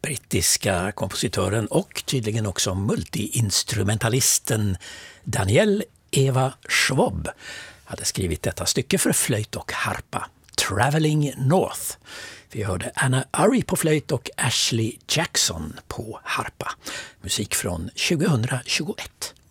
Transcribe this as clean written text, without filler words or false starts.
brittiska kompositören och tydligen också multiinstrumentalisten Daniel Eva Schwab hade skrivit detta stycke för flöjt och harpa, Traveling North. Vi hörde Anna Urry på flöjt och Ashley Jackson på harpa. Musik från 2021.